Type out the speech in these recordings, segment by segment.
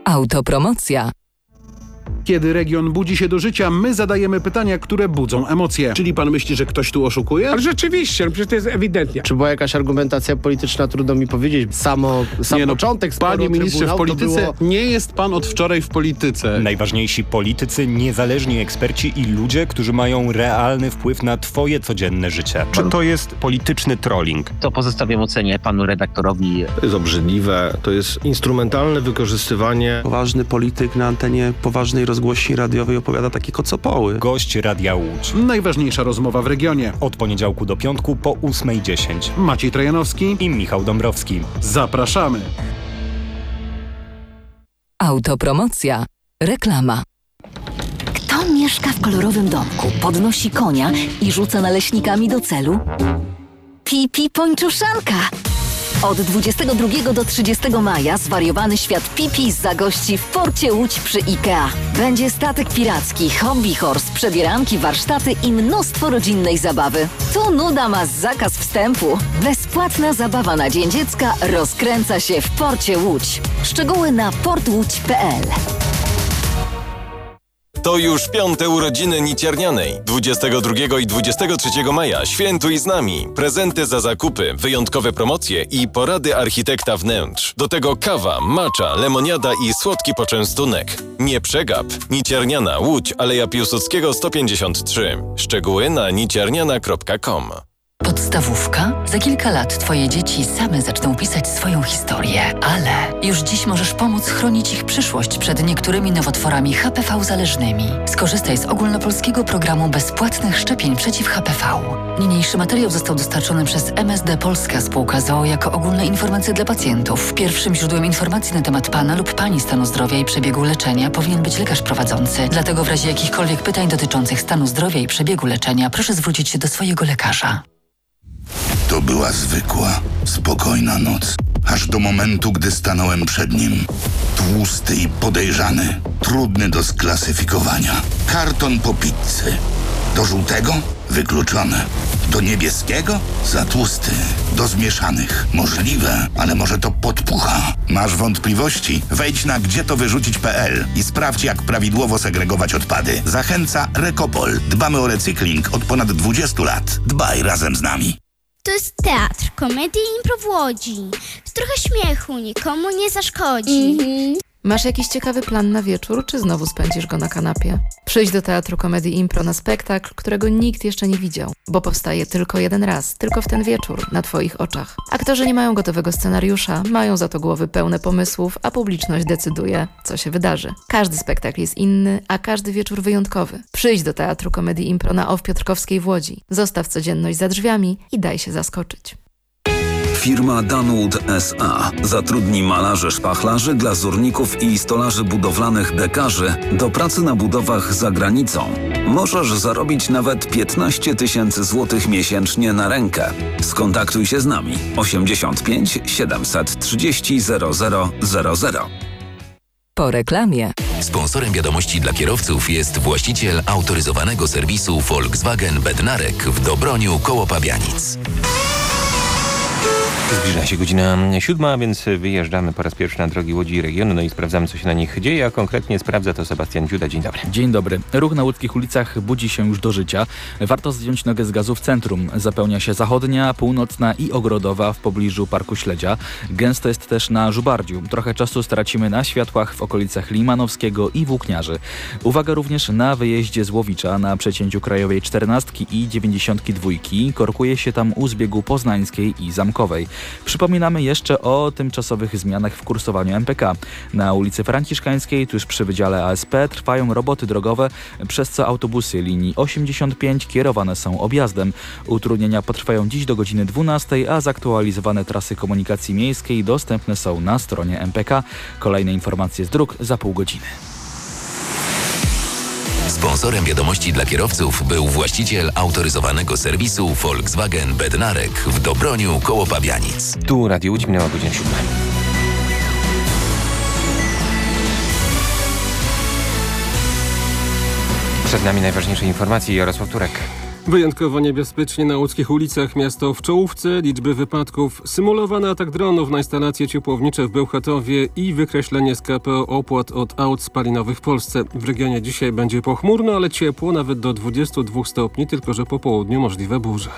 Autopromocja. Kiedy region budzi się do życia, my zadajemy pytania, które budzą emocje. Czyli pan myśli, że ktoś tu oszukuje? Ale rzeczywiście, przecież to jest ewidentnie. Czy była jakaś argumentacja polityczna, trudno mi powiedzieć. Sam początek sporu Panie ministrze, w Trybunał polityce nie jest pan od wczoraj w polityce. Najważniejsi politycy, niezależni eksperci i ludzie, którzy mają realny wpływ na twoje codzienne życie. Czy to jest polityczny trolling? To pozostawiam ocenie panu redaktorowi. To jest obrzydliwe, to jest instrumentalne wykorzystywanie. Poważny polityk na antenie poważnej rozgłośni radiowej opowiada takie kocopoły. Gość Radia Łódź. Najważniejsza rozmowa w regionie. Od poniedziałku do piątku po 8:10. Maciej Trojanowski I Michał Dąbrowski. Zapraszamy. Autopromocja. Reklama. Kto mieszka w kolorowym domku, podnosi konia i rzuca naleśnikami do celu? Pipi Pończuszanka! Od 22 do 30 maja zwariowany świat Pipi zagości w porcie Łódź przy IKEA. Będzie statek piracki, hobby horse, przebieranki, warsztaty i mnóstwo rodzinnej zabawy. Tu nuda ma zakaz wstępu. Bezpłatna zabawa na Dzień Dziecka rozkręca się w porcie Łódź. Szczegóły na portłódź.pl. To już 5. urodziny Niciarnianej. 22 i 23 maja świętuj z nami. Prezenty za zakupy, wyjątkowe promocje i porady architekta wnętrz. Do tego kawa, macza, lemoniada i słodki poczęstunek. Nie przegap. Niciarniana, Łódź, Aleja Piłsudskiego 153. Szczegóły na niciarniana.com. Podstawówka? Za kilka lat twoje dzieci same zaczną pisać swoją historię, ale już dziś możesz pomóc chronić ich przyszłość przed niektórymi nowotworami HPV zależnymi. Skorzystaj z ogólnopolskiego programu bezpłatnych szczepień przeciw HPV. Niniejszy materiał został dostarczony przez MSD Polska Spółka z o.o. jako ogólne informacje dla pacjentów. Pierwszym źródłem informacji na temat pana lub pani stanu zdrowia i przebiegu leczenia powinien być lekarz prowadzący. Dlatego w razie jakichkolwiek pytań dotyczących stanu zdrowia i przebiegu leczenia proszę zwrócić się do swojego lekarza. To była zwykła, spokojna noc. Aż do momentu, gdy stanąłem przed nim. Tłusty i podejrzany. Trudny do sklasyfikowania. Karton po pizzy. Do żółtego? Wykluczone. Do niebieskiego? Za tłusty. Do zmieszanych? Możliwe, ale może to podpucha. Masz wątpliwości? Wejdź na gdzietowyrzucić.pl i sprawdź, jak prawidłowo segregować odpady. Zachęca Rekopol. Dbamy o recykling od ponad 20 lat. Dbaj razem z nami. To jest teatr, komedia i impro w Łodzi. Trochę śmiechu nikomu nie zaszkodzi. Masz jakiś ciekawy plan na wieczór, czy znowu spędzisz go na kanapie? Przyjdź do Teatru Komedii Impro na spektakl, którego nikt jeszcze nie widział, bo powstaje tylko jeden raz, tylko w ten wieczór, na twoich oczach. Aktorzy nie mają gotowego scenariusza, mają za to głowy pełne pomysłów, a publiczność decyduje, co się wydarzy. Każdy spektakl jest inny, a każdy wieczór wyjątkowy. Przyjdź do Teatru Komedii Impro na OFF Piotrkowskiej w Łodzi. Zostaw codzienność za drzwiami i daj się zaskoczyć. Firma Danwood S.A. zatrudni malarzy, szpachlarzy, glazurników i stolarzy budowlanych dekarzy do pracy na budowach za granicą. Możesz zarobić nawet 15 000 złotych miesięcznie na rękę. Skontaktuj się z nami 85 730 0000. Po reklamie. Sponsorem wiadomości dla kierowców jest właściciel autoryzowanego serwisu Volkswagen Bednarek w Dobroniu koło Pabianic. Zbliża się godzina 7, więc wyjeżdżamy po raz pierwszy na drogi Łodzi i regionu, no i sprawdzamy, co się na nich dzieje, a konkretnie sprawdza to Sebastian Dziuda. Dzień dobry. Dzień dobry. Ruch na łódzkich ulicach budzi się już do życia. Warto zdjąć nogę z gazu w centrum. Zapełnia się zachodnia, północna i ogrodowa w pobliżu Parku Śledzia. Gęsto jest też na Żubardziu. Trochę czasu stracimy na światłach w okolicach Limanowskiego i Włókniarzy. Uwaga również na wyjeździe z Łowicza na przecięciu krajowej 14 i 92. Korkuje się tam u zbiegu Poznańskiej i Zamkowej. Przypominamy jeszcze o tymczasowych zmianach w kursowaniu MPK. Na ulicy Franciszkańskiej, tuż przy Wydziale ASP, trwają roboty drogowe, przez co autobusy linii 85 kierowane są objazdem. Utrudnienia potrwają dziś do godziny 12, a zaktualizowane trasy komunikacji miejskiej dostępne są na stronie MPK. Kolejne informacje z dróg za pół godziny. Sponsorem wiadomości dla kierowców był właściciel autoryzowanego serwisu Volkswagen Bednarek w Dobroniu koło Pabianic. Tu Radio Łódź, minęła godzina 7. Przed nami najważniejsze informacje. Jarosław Turek. Wyjątkowo niebezpiecznie na łódzkich ulicach, miasto w czołówce, liczby wypadków, symulowany atak dronów na instalacje ciepłownicze w Bełchatowie i wykreślenie z KPO opłat od aut spalinowych w Polsce. W regionie dzisiaj będzie pochmurno, ale ciepło, nawet do 22 stopni, tylko że po południu możliwe burze.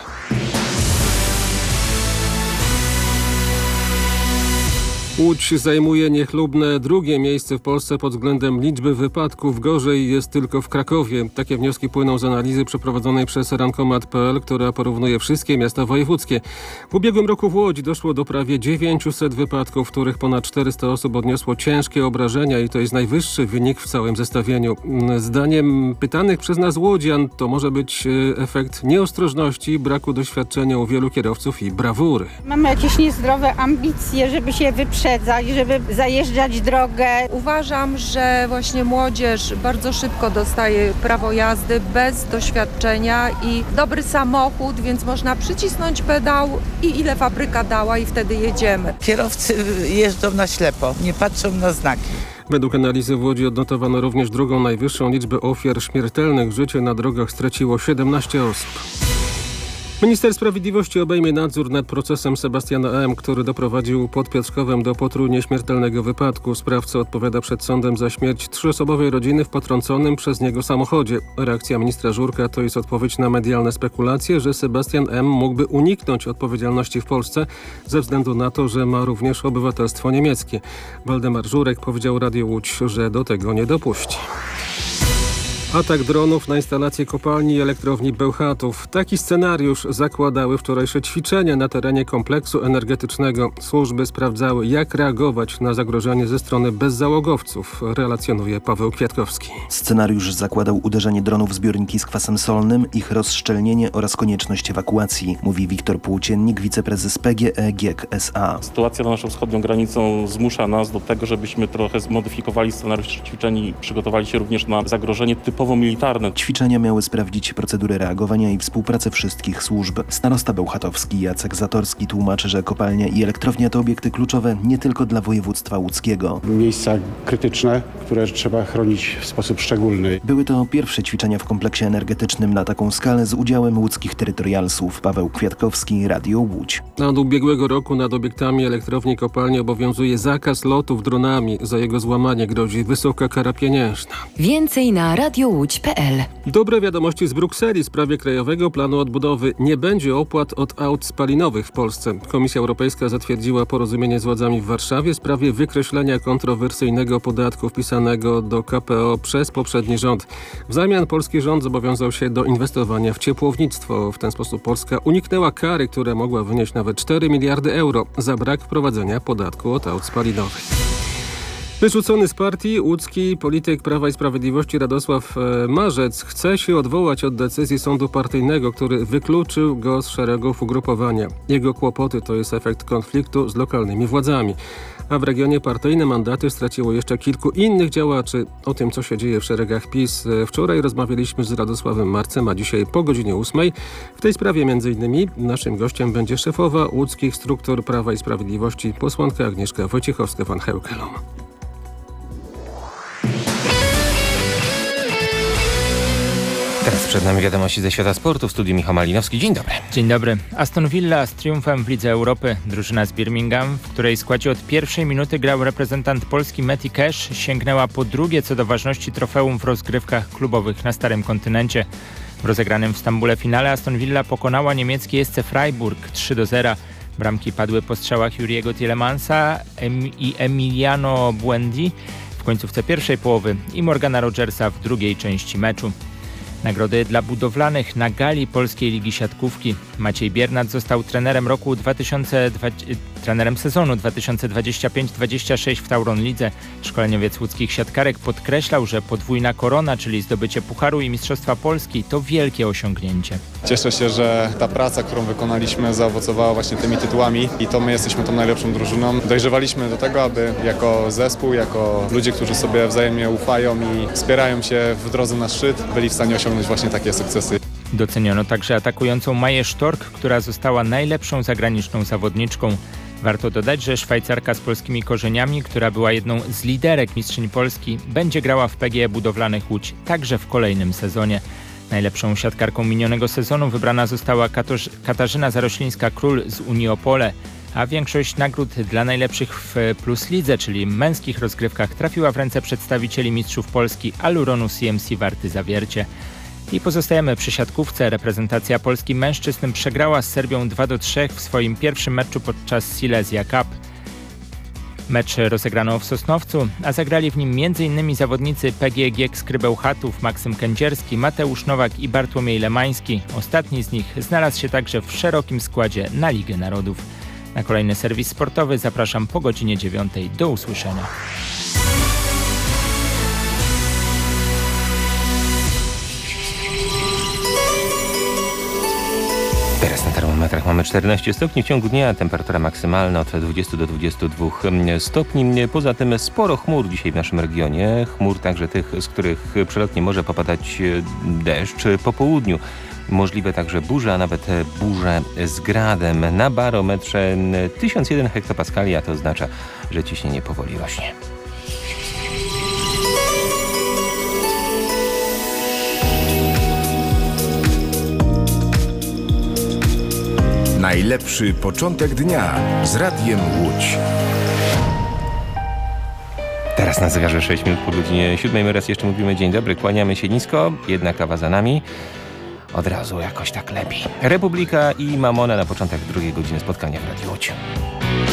Łódź zajmuje niechlubne drugie miejsce w Polsce pod względem liczby wypadków. Gorzej jest tylko w Krakowie. Takie wnioski płyną z analizy przeprowadzonej przez rankomat.pl, która porównuje wszystkie miasta wojewódzkie. W ubiegłym roku w Łodzi doszło do prawie 900 wypadków, w których ponad 400 osób odniosło ciężkie obrażenia i to jest najwyższy wynik w całym zestawieniu. Zdaniem pytanych przez nas łodzian to może być efekt nieostrożności, braku doświadczenia u wielu kierowców i brawury. Mamy jakieś niezdrowe ambicje, żeby się wyprzedzać, żeby zajeżdżać drogę. Uważam, że właśnie młodzież bardzo szybko dostaje prawo jazdy bez doświadczenia i dobry samochód, więc można przycisnąć pedał i ile fabryka dała i wtedy jedziemy. Kierowcy jeżdżą na ślepo, nie patrzą na znaki. Według analizy w Łodzi odnotowano również drugą najwyższą liczbę ofiar śmiertelnych. Życie na drogach straciło 17 osób. Minister Sprawiedliwości obejmie nadzór nad procesem Sebastiana M., który doprowadził pod Piotrkowem do potrójnie śmiertelnego wypadku. Sprawca odpowiada przed sądem za śmierć 3-osobowej rodziny w potrąconym przez niego samochodzie. Reakcja ministra Żurka to jest odpowiedź na medialne spekulacje, że Sebastian M. mógłby uniknąć odpowiedzialności w Polsce ze względu na to, że ma również obywatelstwo niemieckie. Waldemar Żurek powiedział Radiu Łódź, że do tego nie dopuści. Atak dronów na instalację kopalni i elektrowni Bełchatów. Taki scenariusz zakładały wczorajsze ćwiczenia na terenie kompleksu energetycznego. Służby sprawdzały, jak reagować na zagrożenie ze strony bezzałogowców, relacjonuje Paweł Kwiatkowski. Scenariusz zakładał uderzenie dronów w zbiorniki z kwasem solnym, ich rozszczelnienie oraz konieczność ewakuacji, mówi Wiktor Płóciennik, wiceprezes PGE GiEK SA. Sytuacja na naszą wschodnią granicą zmusza nas do tego, żebyśmy trochę zmodyfikowali scenariusz ćwiczeń i przygotowali się również na zagrożenie typowo militarne. Ćwiczenia miały sprawdzić procedury reagowania i współpracę wszystkich służb. Starosta bełchatowski Jacek Zatorski tłumaczy, że kopalnia i elektrownia to obiekty kluczowe nie tylko dla województwa łódzkiego. Miejsca krytyczne, które trzeba chronić w sposób szczególny. Były to pierwsze ćwiczenia w kompleksie energetycznym na taką skalę z udziałem łódzkich terytorialsów. Paweł Kwiatkowski, Radio Łódź. Od ubiegłego roku nad obiektami elektrowni kopalni obowiązuje zakaz lotów dronami. Za jego złamanie grozi wysoka kara pieniężna. Więcej na radiołódź.pl. Dobre wiadomości z Brukseli w sprawie Krajowego Planu Odbudowy. Nie będzie opłat od aut spalinowych w Polsce. Komisja Europejska zatwierdziła porozumienie z władzami w Warszawie w sprawie wykreślenia kontrowersyjnego podatku wpisanego do KPO przez poprzedni rząd. W zamian polski rząd zobowiązał się do inwestowania w ciepłownictwo. W ten sposób Polska uniknęła kary, która mogła wynieść nawet 4 miliardy euro za brak wprowadzenia podatku od aut spalinowych. Wyrzucony z partii łódzki polityk Prawa i Sprawiedliwości Radosław Marzec chce się odwołać od decyzji sądu partyjnego, który wykluczył go z szeregów ugrupowania. Jego kłopoty to jest efekt konfliktu z lokalnymi władzami. A w regionie partyjne mandaty straciło jeszcze kilku innych działaczy. O tym, co się dzieje w szeregach PiS, wczoraj rozmawialiśmy z Radosławem Marcem, a dzisiaj po godzinie 8. W tej sprawie m.in. naszym gościem będzie szefowa łódzkich struktur Prawa i Sprawiedliwości, posłanka Agnieszka Wojciechowska-Van Heukelom. Teraz przed nami wiadomości ze świata sportu. W studiu Michał Malinowski. Dzień dobry. Dzień dobry. Aston Villa z triumfem w Lidze Europy. Drużyna z Birmingham, w której składzie od pierwszej minuty grał reprezentant Polski Matty Cash, sięgnęła po drugie co do ważności trofeum w rozgrywkach klubowych na Starym Kontynencie. W rozegranym w Stambule finale Aston Villa pokonała niemieckie SC Freiburg 3-0. Bramki padły po strzałach Juriego Tielemанса i Emiliano Buendia w końcówce pierwszej połowy i Morgana Rogersa w drugiej części meczu. Nagrody dla budowlanych na gali Polskiej Ligi Siatkówki. Maciej Biernat został trenerem trenerem sezonu 2025-26 w Tauron Lidze. Szkoleniowiec łódzkich siatkarek podkreślał, że podwójna korona, czyli zdobycie Pucharu i Mistrzostwa Polski, to wielkie osiągnięcie. Cieszę się, że ta praca, którą wykonaliśmy, zaowocowała właśnie tymi tytułami i to my jesteśmy tą najlepszą drużyną. Dojrzewaliśmy do tego, aby jako zespół, jako ludzie, którzy sobie wzajemnie ufają i wspierają się w drodze na szczyt, byli w stanie osiągnąć właśnie takie sukcesy. Doceniono także atakującą Maję Sztork, która została najlepszą zagraniczną zawodniczką. Warto dodać, że Szwajcarka z polskimi korzeniami, która była jedną z liderek mistrzyń Polski, będzie grała w PGE Budowlanych Łódź także w kolejnym sezonie. Najlepszą siatkarką minionego sezonu wybrana została Katarzyna Zaroślińska-Król z Unii Opole, a większość nagród dla najlepszych w Plus Lidze, czyli męskich rozgrywkach, trafiła w ręce przedstawicieli mistrzów Polski Aluronu CMC Warty Zawiercie. I pozostajemy przy siatkówce. Reprezentacja Polski mężczyzn przegrała z Serbią 2-3 w swoim pierwszym meczu podczas Silesia Cup. Mecz rozegrano w Sosnowcu, a zagrali w nim m.in. zawodnicy PGG Skrybeł-Chatów, Maksym Kędzierski, Mateusz Nowak i Bartłomiej Lemański. Ostatni z nich znalazł się także w szerokim składzie na Ligę Narodów. Na kolejny serwis sportowy zapraszam po godzinie 9. Do usłyszenia. Teraz na termometrach mamy 14 stopni w ciągu dnia, temperatura maksymalna od 20 do 22 stopni. Poza tym sporo chmur dzisiaj w naszym regionie. Chmur także tych, z których przelotnie może popadać deszcz po południu. Możliwe także burze, a nawet burze z gradem. Na barometrze 1001 hektopaskali, a to oznacza, że ciśnienie powoli rośnie. Najlepszy początek dnia z Radiem Łódź. Teraz na zegarze 6 minut po godzinie 7. My raz jeszcze mówimy dzień dobry, kłaniamy się nisko, jedna kawa za nami. Od razu jakoś tak lepiej. Republika i Mamona na początek drugiej godziny spotkania w Radiu Łódź.